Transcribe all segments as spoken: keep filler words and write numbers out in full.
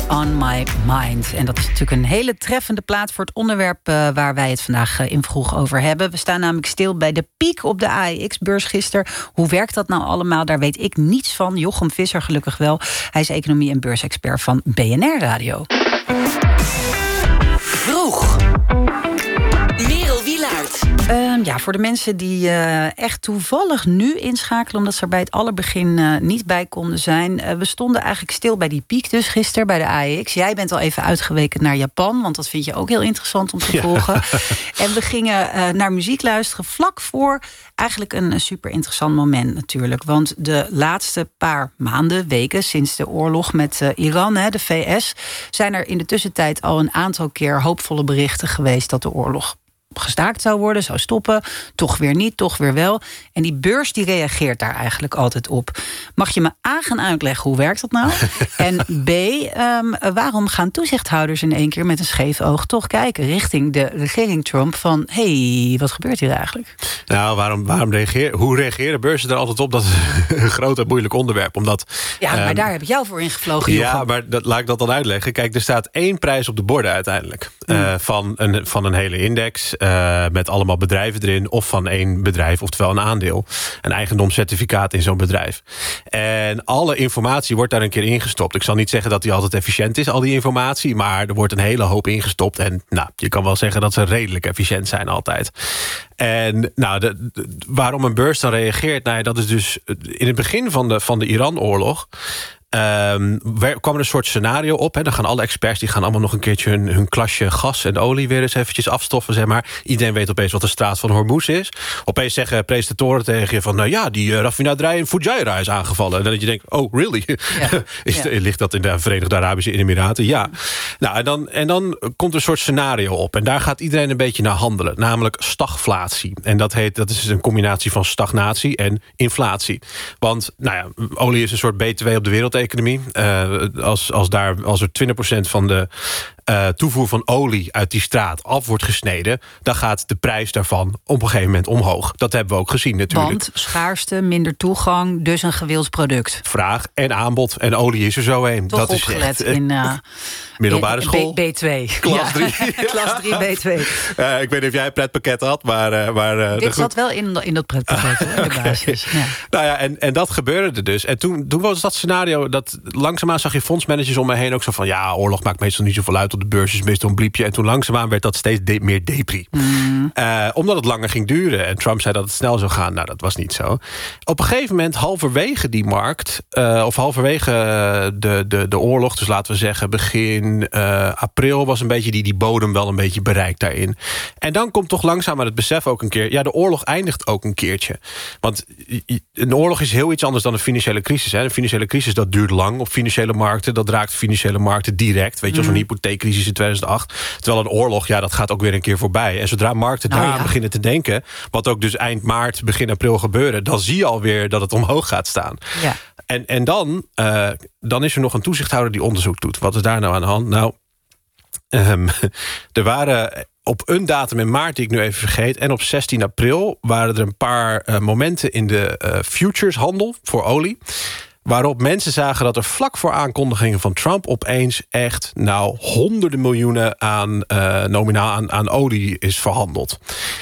on My Mind. En dat is natuurlijk een hele treffende plaat voor het onderwerp uh, waar wij het vandaag uh, in vroeg over hebben. We staan namelijk stil bij de piek op de A E X-beurs gisteren. Hoe werkt dat nou allemaal? Daar weet ik niets van. Jochem Visser gelukkig wel. Hij is economie- en beursexpert van B N R Radio. Vroeg. Merel Wielaert. Uh, ja, voor de mensen die uh, echt toevallig nu inschakelen, omdat ze er bij het allerbegin uh, niet bij konden zijn. Uh, we stonden eigenlijk stil bij die piek dus gisteren bij de A E X. Jij bent al even uitgeweken naar Japan, want dat vind je ook heel interessant om te volgen. Ja. En we gingen uh, naar muziek luisteren vlak voor eigenlijk een, een super interessant moment natuurlijk. Want de laatste paar maanden, weken sinds de oorlog met uh, Iran, hè, de V S, zijn er in de tussentijd al een aantal keer hoopvolle berichten geweest dat de oorlog gestaakt zou worden, zou stoppen. Toch weer niet, toch weer wel. En die beurs die reageert daar eigenlijk altijd op. Mag je me A gaan uitleggen, hoe werkt dat nou? En B, um, waarom gaan toezichthouders in één keer met een scheef oog toch kijken richting de regering Trump van, hey, wat gebeurt hier eigenlijk? Nou, waarom, waarom reageer, hoe reageren beurzen er altijd op? Dat is een groot en moeilijk onderwerp. Omdat, ja, maar um, daar heb ik jou voor ingevlogen, Jochem. Ja, maar dat, laat ik dat dan uitleggen. Kijk, er staat één prijs op de borden uiteindelijk. Mm. Uh, van, een, van een hele index. Uh, met allemaal bedrijven erin. Of van één bedrijf, oftewel een aandeel. Een eigendomscertificaat in zo'n bedrijf. En alle informatie wordt daar een keer ingestopt. Ik zal niet zeggen dat die altijd efficiënt is, al die informatie. Maar er wordt een hele hoop ingestopt. En nou, je kan wel zeggen dat ze redelijk efficiënt zijn altijd. En nou, de, de, waarom een beurs dan reageert? Nou ja, dat is dus in het begin van de, van de Iran-oorlog. Um, kwam er een soort scenario op. Hè. Dan gaan alle experts die gaan allemaal nog een keertje hun, hun klasje gas en olie weer eens eventjes afstoffen. Zeg maar. Iedereen weet opeens wat de straat van Hormuz is. Opeens zeggen presentatoren tegen je van, nou ja, die uh, raffinaderij in Fujairah is aangevallen. En dan dat je denkt, oh really? Ja. is, ja. Ligt dat in de Verenigde Arabische Emiraten? Ja. Nou, en dan, en dan komt er een soort scenario op. En daar gaat iedereen een beetje naar handelen. Namelijk stagflatie. En dat heet, dat is een combinatie van stagnatie en inflatie. Want nou ja, olie is een soort B twee op de wereldeconomie. Uh, als, als, daar, als er twintig procent van de uh, toevoer van olie uit die straat af wordt gesneden, dan gaat de prijs daarvan op een gegeven moment omhoog. Dat hebben we ook gezien natuurlijk. Want schaarste, minder toegang, dus een gewild product. Vraag en aanbod. En olie is er zo een. Toch dat opgelet is echt, in uh, middelbare school. B twee. Klas drie. Ja. Klas drie B twee. Uh, ik weet niet of jij een pretpakket had, maar... Uh, maar uh, Dit zat wel in, in dat pretpakket, hè, de basis. Ja. Nou ja, en, en dat gebeurde er dus. En toen, toen was dat scenario, dat langzaamaan zag je fondsmanagers om me heen ook zo van, ja, oorlog maakt meestal niet zoveel uit op de beurs, is meestal een bliepje. En toen langzaamaan werd dat steeds de, meer depri. Mm. Uh, omdat het langer ging duren. En Trump zei dat het snel zou gaan. Nou, dat was niet zo. Op een gegeven moment, halverwege die markt, uh, of halverwege de, de, de oorlog, dus laten we zeggen begin uh, april, was een beetje die, die bodem wel een beetje bereikt daarin. En dan komt toch langzaamaan het besef ook een keer, ja, de oorlog eindigt ook een keertje. Want een oorlog is heel iets anders dan een financiële crisis. Hè. Een financiële crisis, dat duurt lang op financiële markten. Dat raakt financiële markten direct. Weet je, als mm. een hypotheekcrisis in tweeduizend acht. Terwijl een oorlog, ja, dat gaat ook weer een keer voorbij. En zodra markten nou, daar ja. beginnen te denken, wat ook dus eind maart, begin april gebeurde, dan zie je alweer dat het omhoog gaat staan. Ja. En, en dan, uh, dan is er nog een toezichthouder die onderzoek doet. Wat is daar nou aan de hand? Nou, um, er waren op een datum in maart, die ik nu even vergeet, en op zestien april waren er een paar uh, momenten in de uh, futureshandel voor olie, waarop mensen zagen dat er vlak voor aankondigingen van Trump opeens echt nou honderden miljoenen aan uh, nominaal aan, aan olie is verhandeld.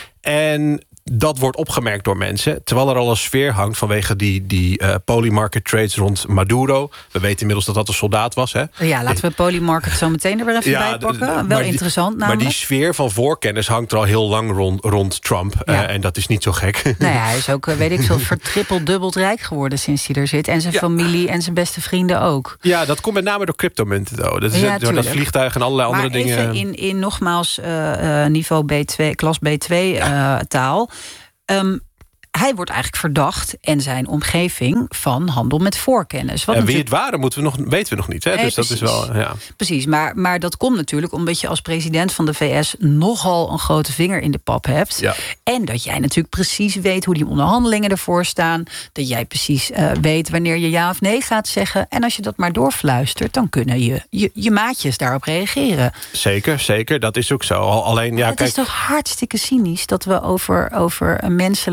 En dat wordt opgemerkt door mensen, terwijl er al een sfeer hangt vanwege die, die uh, polymarket trades rond Maduro. We weten inmiddels dat dat een soldaat was. Hè? Ja, laten we polymarket zo meteen er weer even ja, bij pakken. Wel interessant die, namelijk. Maar die sfeer van voorkennis hangt er al heel lang rond, rond Trump. Ja. Uh, en dat is niet zo gek. Nou ja, hij is ook, weet ik veel, vertrippeld dubbeld rijk geworden sinds hij er zit. En zijn ja. familie en zijn beste vrienden ook. Ja, dat komt met name door cryptomunten. Dat is ja, door dat vliegtuig en allerlei maar andere dingen. Maar even in, in nogmaals uh, niveau B twee, klas B twee ja. uh, taal. Um, hij wordt eigenlijk verdacht en zijn omgeving van handel met voorkennis. Wat en wie het waren moeten we nog, weten we nog niet. Hè? Nee, dus precies. dat is wel, ja. Precies, maar, maar dat komt natuurlijk omdat je als president van de V S nogal een grote vinger in de pap hebt. Ja. En dat jij natuurlijk precies weet hoe die onderhandelingen ervoor staan. Dat jij precies uh, weet wanneer je ja of nee gaat zeggen. En als je dat maar doorfluistert, dan kunnen je, je, je maatjes daarop reageren. Zeker, zeker. Dat is ook zo. Alleen, ja, het kijk, is toch hartstikke cynisch dat we over, over mensenlevens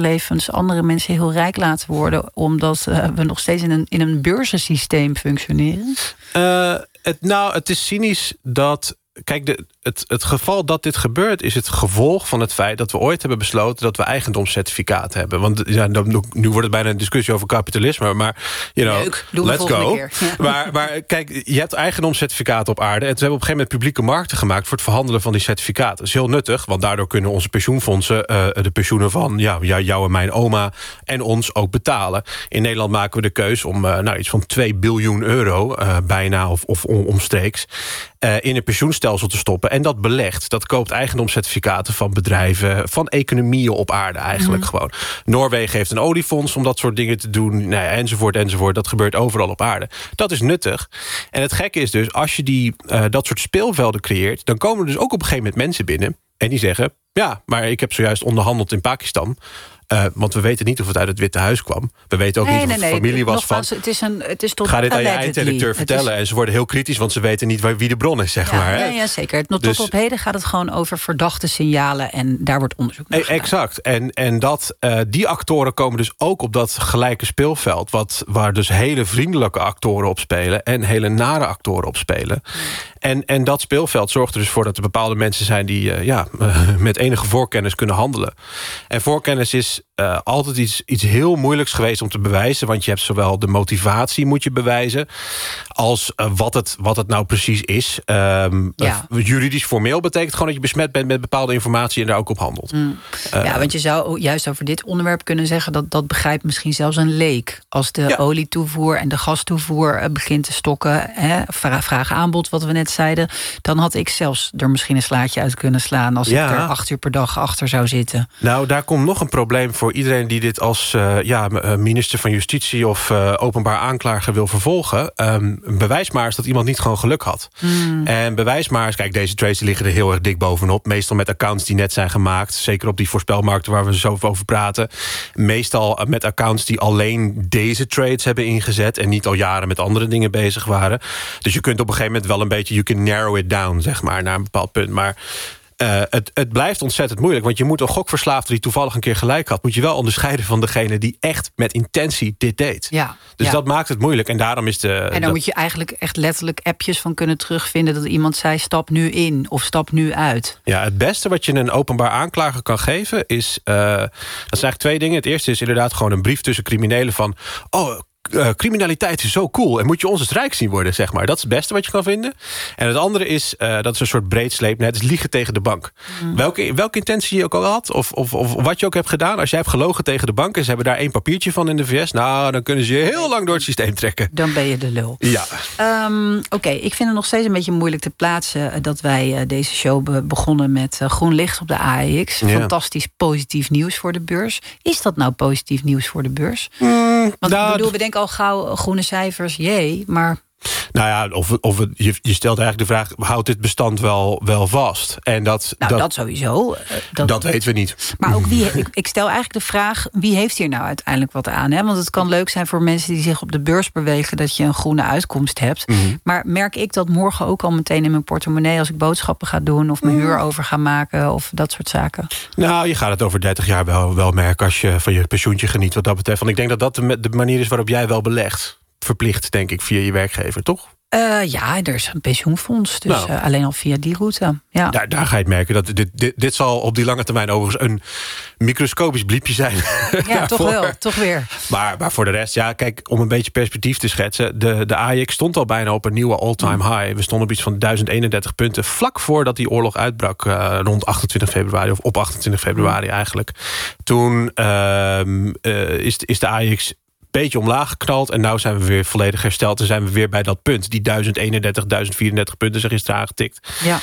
dus andere mensen heel rijk laten worden, omdat uh, we nog steeds in een, in een beurzensysteem functioneren? Uh, het, nou, het is cynisch dat... Kijk, de, het, het geval dat dit gebeurt is het gevolg van het feit dat we ooit hebben besloten dat we eigendomscertificaten hebben. Want ja, nu wordt het bijna een discussie over kapitalisme, maar you know, leuk, doen we let's go. Keer. Ja. Maar, maar kijk, je hebt eigendomscertificaten op aarde en we hebben op een gegeven moment publieke markten gemaakt voor het verhandelen van die certificaten. Dat is heel nuttig, want daardoor kunnen onze pensioenfondsen uh, de pensioenen van ja, jou en mijn oma en ons ook betalen. In Nederland maken we de keus om uh, nou, iets van twee biljoen euro uh, bijna of, of om, omstreeks uh, in een pensioenstelsel te stoppen. En dat belegt. Dat koopt eigendomscertificaten van bedrijven, van economieën op aarde eigenlijk mm. gewoon. Noorwegen heeft een oliefonds om dat soort dingen te doen. Nou ja, enzovoort, enzovoort. Dat gebeurt overal op aarde. Dat is nuttig. En het gekke is dus, als je die, uh, dat soort speelvelden creëert, dan komen er dus ook op een gegeven moment mensen binnen en die zeggen, ja, maar ik heb zojuist onderhandeld in Pakistan. Uh, want we weten niet of het uit het Witte Huis kwam. We weten ook nee, niet of nee, het nee, familie was van... Het is een, het is tot ga dit aan je eindredacteur vertellen. Is... En ze worden heel kritisch, want ze weten niet wie de bron is, zeg ja, maar. Hè? Ja, ja, zeker. Tot dus... op heden gaat het gewoon over verdachte signalen en daar wordt onderzoek naar gedaan. Exact. En, en dat, uh, die actoren komen dus ook op dat gelijke speelveld, wat, waar dus hele vriendelijke actoren op spelen en hele nare actoren op spelen. Hmm. En, en dat speelveld zorgt er dus voor dat er bepaalde mensen zijn die uh, ja, uh, met enige voorkennis kunnen handelen. En voorkennis is uh, altijd iets, iets heel moeilijks geweest om te bewijzen, want je hebt zowel de motivatie moet je bewijzen, als uh, wat, het, wat het nou precies is. Um, ja. uh, juridisch formeel betekent gewoon dat je besmet bent met bepaalde informatie en daar ook op handelt. Mm. Uh, ja, want je zou juist over dit onderwerp kunnen zeggen dat dat begrijpt misschien zelfs een leek. Als de ja. olietoevoer en de gastoevoer uh, begint te stokken, hè, vraag-aanbod wat we net zeiden, dan had ik zelfs er misschien een slaatje uit kunnen slaan als ja. ik er acht uur per dag achter zou zitten. Nou, daar komt nog een probleem voor iedereen die dit als uh, ja, minister van Justitie of uh, openbaar aanklager wil vervolgen. Um, bewijs maar eens dat iemand niet gewoon geluk had. Hmm. En bewijs maar eens, kijk, deze trades liggen er heel erg dik bovenop. Meestal met accounts die net zijn gemaakt. Zeker op die voorspelmarkten waar we zo over praten. Meestal met accounts die alleen deze trades hebben ingezet en niet al jaren met andere dingen bezig waren. Dus je kunt op een gegeven moment wel een beetje, you can narrow it down, zeg maar, naar een bepaald punt. Maar Uh, het, het blijft ontzettend moeilijk, want je moet een gokverslaafde die toevallig een keer gelijk had, moet je wel onderscheiden van degene die echt met intentie dit deed. Ja, dus ja. dat maakt het moeilijk. En daarom is de. En daar dat... moet je eigenlijk echt letterlijk appjes van kunnen terugvinden dat iemand zei stap nu in of stap nu uit. Ja, het beste wat je een openbaar aanklager kan geven is, uh, dat zijn eigenlijk twee dingen. Het eerste is inderdaad gewoon een brief tussen criminelen van, oh, Uh, criminaliteit is zo cool en moet je ons eens rijk zien worden, zeg maar. Dat is het beste wat je kan vinden. En het andere is, uh, dat is een soort breed sleepnet, is liegen tegen de bank. Mm. Welke, welke intentie je ook al had, of, of, of wat je ook hebt gedaan, als jij hebt gelogen tegen de bank en ze hebben daar één papiertje van in de V S, nou, dan kunnen ze je heel lang door het systeem trekken. Dan ben je de lul. Ja. Um, Oké, okay, ik vind het nog steeds een beetje moeilijk te plaatsen dat wij uh, deze show be- begonnen met uh, groen licht op de A E X. Ja. Fantastisch positief nieuws voor de beurs. Is dat nou positief nieuws voor de beurs? Mm, Want nou, ik bedoel, we denken al gauw groene cijfers, jee, maar nou ja, of, of je, je stelt eigenlijk de vraag, houdt dit bestand wel, wel vast? En dat, nou, dat, dat sowieso. Uh, dat, dat weten we niet. Maar ook wie, ik, ik stel eigenlijk de vraag, wie heeft hier nou uiteindelijk wat aan? Hè? Want het kan leuk zijn voor mensen die zich op de beurs bewegen dat je een groene uitkomst hebt. Mm-hmm. Maar merk ik dat morgen ook al meteen in mijn portemonnee als ik boodschappen ga doen of mijn mm. huur over ga maken of dat soort zaken? Nou, je gaat het over dertig jaar wel, wel merken als je van je pensioentje geniet wat dat betreft. Want ik denk dat dat de, de manier is waarop jij wel belegt. Verplicht, denk ik, via je werkgever, toch? Uh, ja, er is een pensioenfonds, dus nou, uh, alleen al via die route. Ja. Daar, daar ga je het merken. Dat dit, dit, dit zal op die lange termijn overigens een microscopisch bliepje zijn. Ja, toch wel, toch weer. Maar, maar voor de rest, ja, kijk, om een beetje perspectief te schetsen. De, de A E X stond al bijna op een nieuwe all-time high. We stonden op iets van duizend eenendertig punten. Vlak voordat die oorlog uitbrak, uh, rond achtentwintig februari, of op achtentwintig februari eigenlijk. Toen uh, uh, is, is de A E X beetje omlaag geknald en nu zijn we weer volledig hersteld en zijn we weer bij dat punt. Die duizend eenendertig, duizend vierendertig punten zijn gisteren aangetikt. Ja.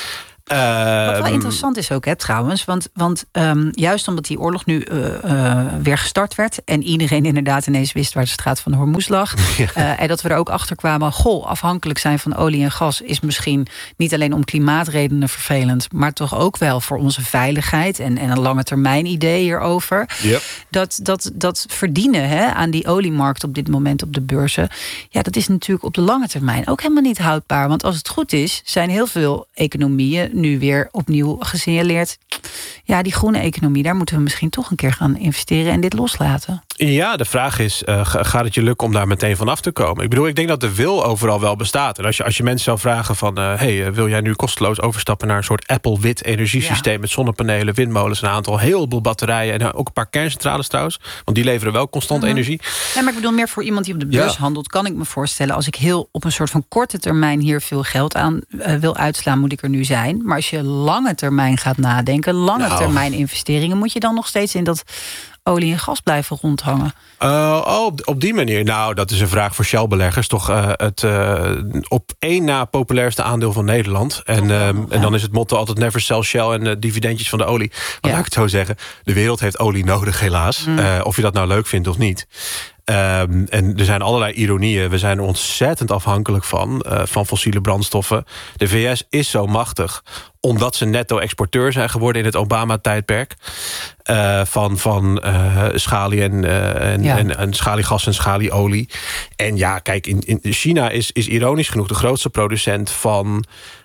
Uh, Wat wel interessant is ook, hè, trouwens. Want, want um, juist omdat die oorlog nu uh, uh, weer gestart werd en iedereen inderdaad ineens wist waar de straat van Hormuz lag. Ja. Uh, en dat we er ook achter kwamen, goh, afhankelijk zijn van olie en gas is misschien niet alleen om klimaatredenen vervelend, maar toch ook wel voor onze veiligheid en, en een lange termijn idee hierover. Yep. Dat, dat, dat verdienen, hè, aan die oliemarkt op dit moment op de beurzen, ja, dat is natuurlijk op de lange termijn ook helemaal niet houdbaar. Want als het goed is, zijn heel veel economieën nu weer opnieuw gesignaleerd, ja, die groene economie, daar moeten we misschien toch een keer gaan investeren en dit loslaten. Ja, de vraag is, uh, gaat het je lukken om daar meteen vanaf te komen? Ik bedoel, ik denk dat de wil overal wel bestaat. En als je, als je mensen zou vragen van, uh, hey, wil jij nu kosteloos overstappen naar een soort Apple-wit energiesysteem, ja, met zonnepanelen, windmolens, een aantal, heel heleboel batterijen en ook een paar kerncentrales trouwens, want die leveren wel constant uh-huh. energie. Ja, maar ik bedoel, meer voor iemand die op de beurs ja. handelt, kan ik me voorstellen, als ik heel op een soort van korte termijn hier veel geld aan uh, wil uitslaan, moet ik er nu zijn. Maar als je lange termijn gaat nadenken, lange nou. termijn investeringen, moet je dan nog steeds in dat olie en gas blijven rondhangen? Uh, oh, op, op die manier. Nou, dat is een vraag voor Shell-beleggers. Toch uh, het uh, op één na populairste aandeel van Nederland. En, uh, ja. en dan is het motto altijd never sell Shell en uh, dividendjes van de olie. Maar ja. laat ik het zo zeggen, de wereld heeft olie nodig helaas. Mm. Uh, of je dat nou leuk vindt of niet. Um, en er zijn allerlei ironieën. We zijn er ontzettend afhankelijk van, uh, van fossiele brandstoffen. De V S is zo machtig omdat ze netto-exporteur zijn geworden in het Obama-tijdperk. Uh, van van uh, schalie en, uh, en, ja. en, en schaliegas en schalieolie. En ja, kijk, in, in China is, is ironisch genoeg de grootste producent van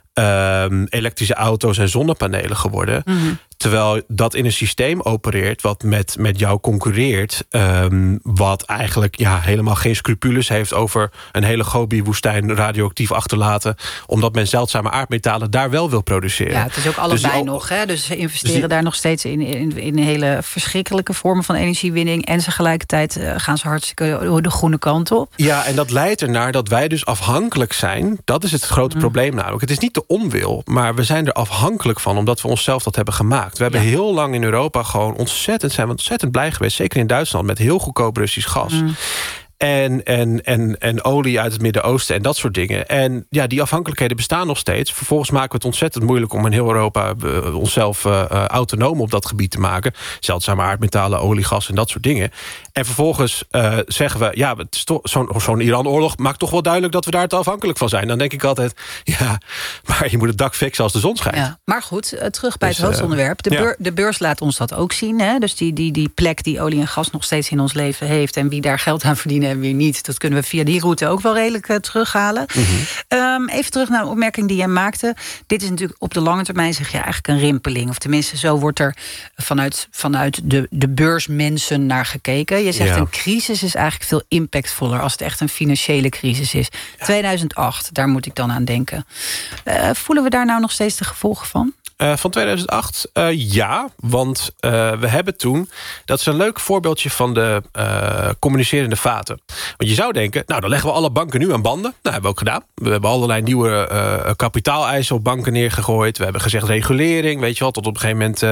Um, elektrische auto's en zonnepanelen geworden. Mm-hmm. Terwijl dat in een systeem opereert wat met, met jou concurreert, Um, wat eigenlijk ja, helemaal geen scrupules heeft over een hele Gobi-woestijn radioactief achterlaten, omdat men zeldzame aardmetalen daar wel wil produceren. Ja, het is ook allebei dus nog. Hè? Dus ze investeren dus die, daar nog steeds in, in, in hele verschrikkelijke vormen van energiewinning. En tegelijkertijd uh, gaan ze hartstikke de groene kant op. Ja, en dat leidt ernaar dat wij dus afhankelijk zijn. Dat is het grote mm. probleem namelijk. Het is niet de onwil, maar we zijn er afhankelijk van omdat we onszelf dat hebben gemaakt. We hebben ja. heel lang in Europa gewoon ontzettend zijn we ontzettend blij geweest, zeker in Duitsland, met heel goedkoop Russisch gas. Mm. En, en, en, en olie uit het Midden-Oosten en dat soort dingen. En ja, die afhankelijkheden bestaan nog steeds. Vervolgens maken we het ontzettend moeilijk om in heel Europa uh, onszelf uh, autonoom op dat gebied te maken. Zeldzame aardmetalen, olie, gas en dat soort dingen. En vervolgens uh, zeggen we, ja, zo'n zo'n Iran-oorlog maakt toch wel duidelijk dat we daar te afhankelijk van zijn. Dan denk ik altijd, ja, maar je moet het dak fixen als de zon schijnt. Ja, maar goed, terug bij dus, het hoofdonderwerp. De, beur, ja. de beurs laat ons dat ook zien. Hè? Dus die, die, die plek die olie en gas nog steeds in ons leven heeft en wie daar geld aan verdienen en weer niet. Dat kunnen we via die route ook wel redelijk uh, terughalen. Mm-hmm. Um, even terug naar de opmerking die jij maakte. Dit is natuurlijk op de lange termijn, zeg je, eigenlijk een rimpeling. Of tenminste, zo wordt er vanuit, vanuit de, de beursmensen naar gekeken. Je zegt, ja. een crisis is eigenlijk veel impactvoller als het echt een financiële crisis is. Ja. tweeduizend acht, daar moet ik dan aan denken. Uh, voelen we daar nou nog steeds de gevolgen van? Uh, van tweeduizend acht, uh, ja, want uh, we hebben toen, dat is een leuk voorbeeldje van de uh, communicerende vaten. Want je zou denken, nou dan leggen we alle banken nu aan banden. Nou, hebben we ook gedaan. We hebben allerlei nieuwe uh, kapitaaleisen op banken neergegooid. We hebben gezegd regulering, weet je wel, tot op een gegeven moment, uh,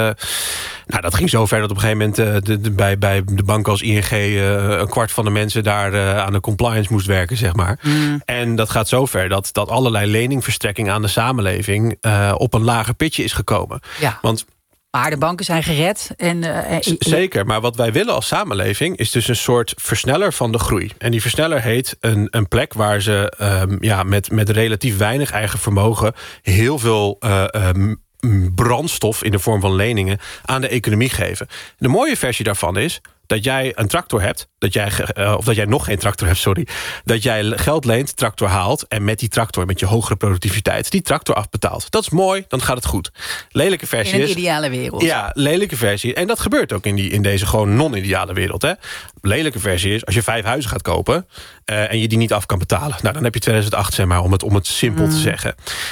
nou dat ging zo ver dat op een gegeven moment uh, de, de, bij, bij de banken als I N G uh, een kwart van de mensen daar uh, aan de compliance moest werken, zeg maar. Mm. En dat gaat zo ver dat, dat allerlei leningverstrekking aan de samenleving uh, op een lager pitje is gekomen. Ja. Want maar de banken zijn gered. En, uh, Z- zeker, maar wat wij willen als samenleving is dus een soort versneller van de groei. En die versneller heet een, een plek waar ze um, ja, met, met relatief weinig eigen vermogen heel veel Uh, um, brandstof in de vorm van leningen aan de economie geven. De mooie versie daarvan is dat jij een tractor hebt, dat jij, uh, of dat jij nog geen tractor hebt, sorry, dat jij geld leent, tractor haalt en met die tractor, met je hogere productiviteit, die tractor afbetaalt. Dat is mooi, dan gaat het goed. Lelijke versie is... In een ideale wereld. Ja, lelijke versie. En dat gebeurt ook in, die, in deze gewoon non-ideale wereld. Hè. Lelijke versie is, als je vijf huizen gaat kopen uh, en je die niet af kan betalen, nou dan heb je tweeduizend acht, zeg maar, om het, om het simpel mm. te zeggen.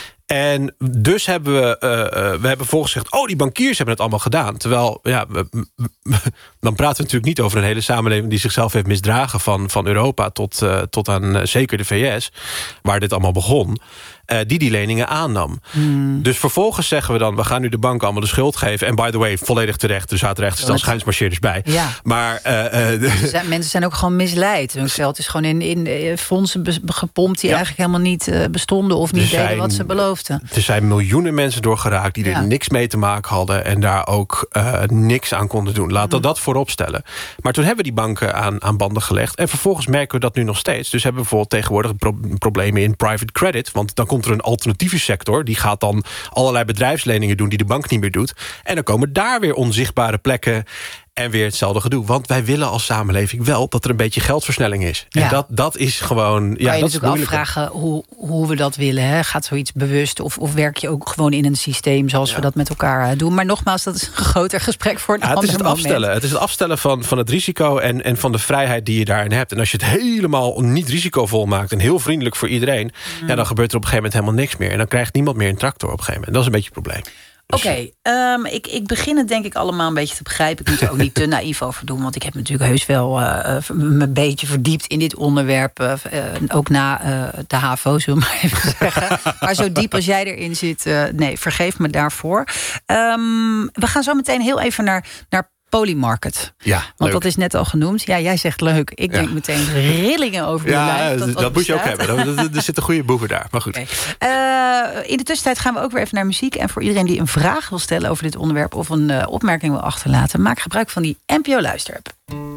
En dus hebben we, uh, uh, we hebben volgens gezegd, oh, die bankiers hebben het allemaal gedaan. Terwijl, ja, we, dan praten we natuurlijk niet over een hele samenleving die zichzelf heeft misdragen van, van Europa tot, uh, tot aan uh, zeker de V S, waar dit allemaal begon. Uh, die die leningen aannam. Hmm. Dus vervolgens zeggen we dan, we gaan nu de banken allemaal de schuld geven. En by the way, volledig terecht, er zaten rechters dan schuinsmarcheerders bij. Ja. Maar uh, uh, zijn, mensen zijn ook gewoon misleid. Hun geld is gewoon in, in fondsen be- gepompt die ja. eigenlijk helemaal niet uh, bestonden of niet er deden zijn, wat ze beloofden. Er zijn miljoenen mensen doorgeraakt die ja. er niks mee te maken hadden en daar ook uh, niks aan konden doen. Laten we hmm. dat voorop stellen. Maar toen hebben we die banken aan, aan banden gelegd. En vervolgens merken we dat nu nog steeds. Dus hebben we bijvoorbeeld tegenwoordig pro- problemen in private credit. Want dan komt er een alternatieve sector, die gaat dan allerlei bedrijfsleningen doen die de bank niet meer doet. En dan komen daar weer onzichtbare plekken En weer hetzelfde gedoe. Want wij willen als samenleving wel dat er een beetje geldversnelling is. Ja. En dat, dat is gewoon... Ja, ja, kan je dat natuurlijk is afvragen hoe, hoe we dat willen. Hè? Gaat zoiets bewust of, of werk je ook gewoon in een systeem... zoals ja. we dat met elkaar uh, doen. Maar nogmaals, dat is een groter gesprek voor een ja, ander moment. Het is het afstellen. Het is het afstellen van, van het risico... En, en van de vrijheid die je daarin hebt. En als je het helemaal niet risicovol maakt... en heel vriendelijk voor iedereen... Mm. Ja, dan gebeurt er op een gegeven moment helemaal niks meer. En dan krijgt niemand meer een tractor op een gegeven moment. Dat is een beetje het probleem. Dus Oké, okay, um, ik, ik begin het denk ik allemaal een beetje te begrijpen. Ik moet er ook niet te naïef over doen... want ik heb natuurlijk heus wel uh, me een beetje verdiept in dit onderwerp. Uh, uh, ook na uh, de HAVO, zullen we maar even zeggen. Maar zo diep als jij erin zit, uh, nee, vergeef me daarvoor. Um, we gaan zo meteen heel even naar... naar Polymarket. Ja, want leuk. Dat is net al genoemd. Ja, jij zegt leuk. Ik ja. denk meteen rillingen over ja, je lijf. Dat, dat, dat moet je ook hebben. Er zitten goede boeken daar. Maar goed. Okay. Uh, in de tussentijd gaan we ook weer even naar muziek. En voor iedereen die een vraag wil stellen over dit onderwerp... of een uh, opmerking wil achterlaten... maak gebruik van die N P O Luister-app.